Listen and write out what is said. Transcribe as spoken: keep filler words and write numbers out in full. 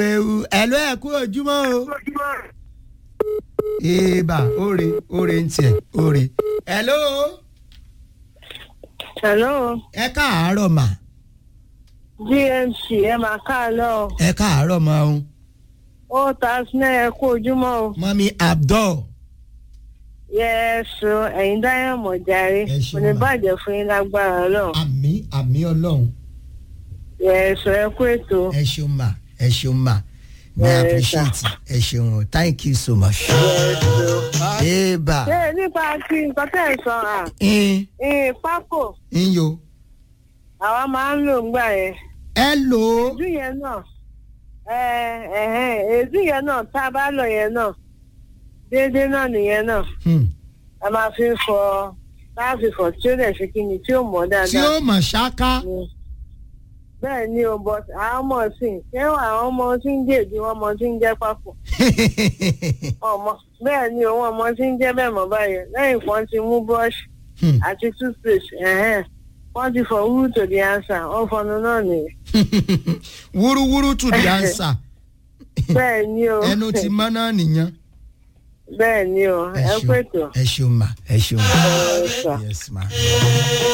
Hello, ẹ kú ojúmọ́ o. Eba, ore, ore ń tiẹ̀, ore. Hello. Hello. Ẹ káàárọ̀ mà. G M C ẹ máa káàárọ̀. Ẹ káàárọ̀ mà o. Ó ta sinẹ́ ẹ kú ojúmọ́ o. Mọ́mí Abdul. Yẹ́sù ẹ̀yin dáyọ̀ mọ̀ jàre. Ẹ ṣé Mo ní mà. bàjẹ́ fún yín lágbára Ọlọ́run. Àmín, àmín Ọlọ́run. Yẹ́sù ẹ kú ètò. Ẹ ṣeun mà, ẹ ṣeun mà. We Yes, appreciate it. Ẹ ṣeun o. Thank you so much. Yẹ́sù. Eba. Ṣé nípa ti nǹkan tẹ̀ ń sọ à? In, Ìyìn pákó in yo. àwa máa ń lò ńgbà yẹn. Hello. Èdú yẹn náà. Ẹ ẹ̀hẹ́n èdú yẹn náà tá a bá lọ yẹn náà. Déédéé náà nìyẹn náà. Hmm. A máa fi ń fọ láti fọ tí ó dẹ̀ ṣe kí ni tí ó mọ̀ dáadáa. Tí ó mọ̀ ṣáká. Mm. Bẹ́ẹ̀ ni o but àwọn ọmọ sí ṣé àwọn ọmọ tí ń jèdí wọn ọmọ tí ń jẹ́ papọ̀ ọmọ bẹ́ẹ̀ ni òun ọmọ tí ń jẹ́ bẹ́ẹ̀ mọ̀ báyẹn lẹ́yìn fọ́n ti mú bọ́ọ̀ṣì Hmm. àti toothpaste ẹ̀hẹ́n wọ́n ti fọ wúrú tó di ansa wọ́n fọnù náà nìyẹn. Wúrúwúrú to the answer. Bẹ́ẹ̀ ni o Ẹnu ti mọ́ náà nìyẹn. bẹ́ẹ̀ ni o ẹ pètò. Ẹ ṣeun mà, ẹ ṣeun mà. Ẹ sà. Yes ma.